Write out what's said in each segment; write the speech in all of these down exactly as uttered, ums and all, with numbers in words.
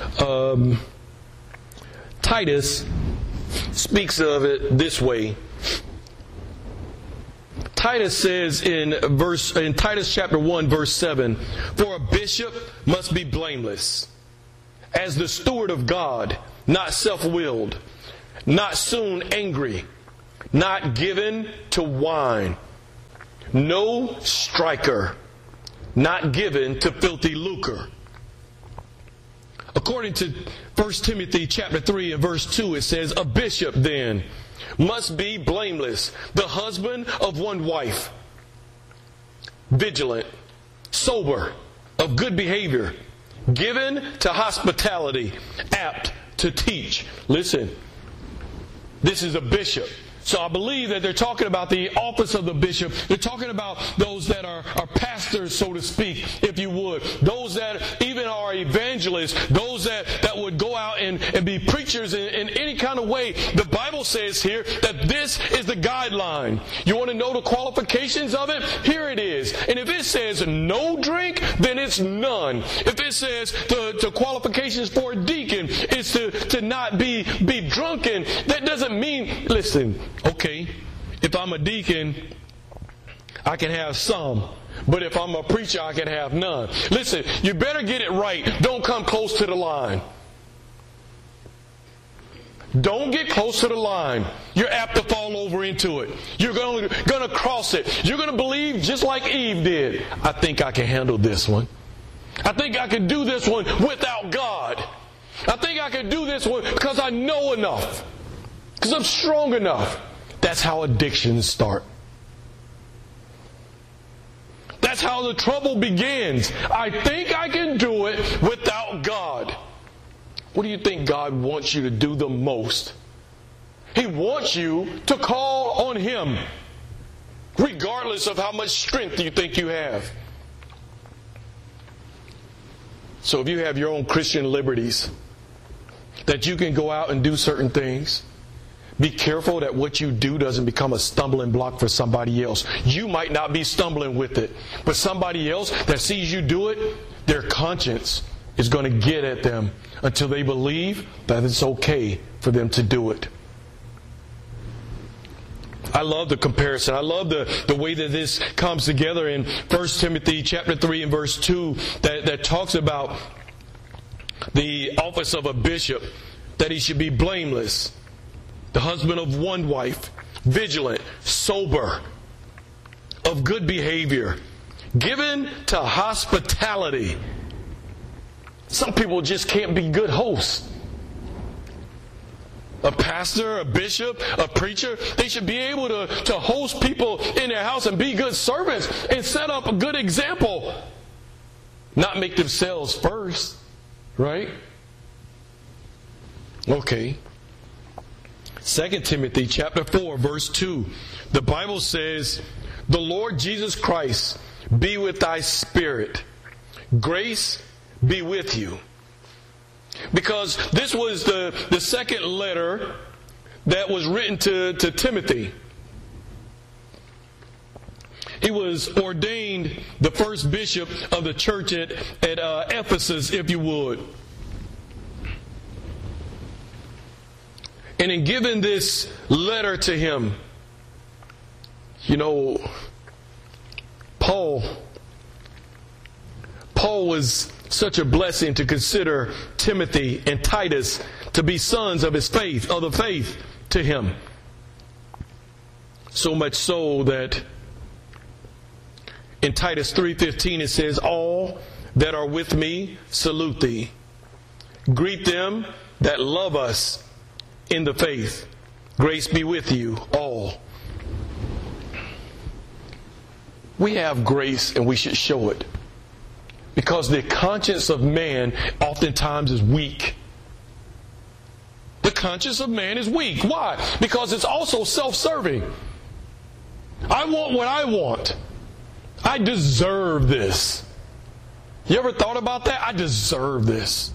Um, Titus speaks of it this way. Titus says in verse in Titus chapter one, verse seven, "For a bishop must be blameless, as the steward of God, not self-willed, not soon angry, not given to wine, no striker, not given to filthy lucre." According to First Timothy chapter three and verse two, it says, "A bishop then must be blameless, the husband of one wife, vigilant, sober, of good behavior, given to hospitality, apt to teach." Listen, this is a bishop. So I believe that they're talking about the office of the bishop. They're talking about those that are, are pastors, so to speak, if you would. Those that even are evangelists. Those that, that would go out and, and be preachers in, in any kind of way. The Bible says here that this is the guideline. You want to know the qualifications of it? Here it is. And if it says no drink, then it's none. If it says the, the qualifications for a deacon is to, to not be, be drunken, that doesn't mean, listen, okay, if I'm a deacon, I can have some. But if I'm a preacher, I can have none. Listen, you better get it right. Don't come close to the line. Don't get close to the line. You're apt to fall over into it. You're going to, going to cross it. You're going to believe just like Eve did. I think I can handle this one. I think I can do this one without God. I think I can do this one because I know enough. Because I'm strong enough. That's how addictions start. That's how the trouble begins. I think I can do it without God. What do you think God wants you to do the most? He wants you to call on Him, regardless of how much strength you think you have. So if you have your own Christian liberties, that you can go out and do certain things, be careful that what you do doesn't become a stumbling block for somebody else. You might not be stumbling with it, but somebody else that sees you do it, their conscience is going to get at them until they believe that it's okay for them to do it. I love the comparison. I love the, the way that this comes together in First Timothy chapter three and verse two that, that talks about the office of a bishop, that he should be blameless, the husband of one wife, vigilant, sober, of good behavior, given to hospitality. Some people just can't be good hosts. A pastor, a bishop, a preacher, they should be able to, to host people in their house and be good servants and set up a good example. Not make themselves first, right? Okay. Second Timothy chapter four, verse two. The Bible says, "The Lord Jesus Christ be with thy spirit. Grace be with you." Because this was the, the second letter that was written to, to Timothy. He was ordained the first bishop of the church at, at uh, Ephesus, if you would. And in giving this letter to him, you know, Paul, Paul was such a blessing to consider Timothy and Titus to be sons of his faith, of the faith to him. So much so that in Titus three fifteen it says, "All that are with me salute thee. Greet them that love us in the faith. Grace be with you all." We have grace and we should show it. Because the conscience of man oftentimes is weak. The conscience of man is weak. Why? Because it's also self-serving. I want what I want. I deserve this. You ever thought about that? I deserve this.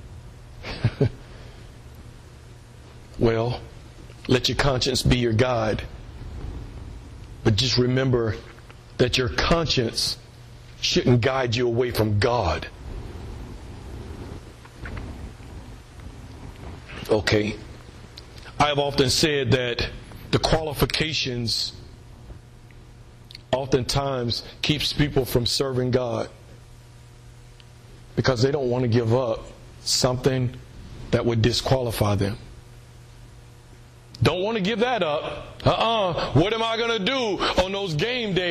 Well, let your conscience be your guide. But just remember that your conscience shouldn't guide you away from God. Okay. I have often said that the qualifications oftentimes keeps people from serving God because they don't want to give up something that would disqualify them. Don't want to give that up. Uh-uh. What am I going to do on those game days?